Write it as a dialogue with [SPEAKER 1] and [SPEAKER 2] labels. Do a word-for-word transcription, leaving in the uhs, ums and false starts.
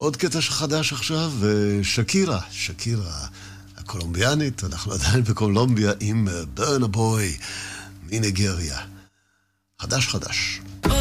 [SPEAKER 1] עוד קטע חדש עכשיו, שקירה, שקירה הקולומביאנית, אנחנו עדיין בקולומביה עם ברנה בוי מניגריה. חדש חדש.